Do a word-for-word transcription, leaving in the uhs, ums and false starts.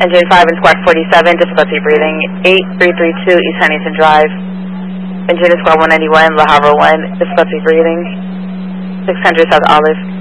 Engine five and Squad forty-seven, difficulty breathing. eight three three two East Huntington Drive. Engine Squad one ninety-one, La Havre one, difficulty breathing. six hundred South Olive.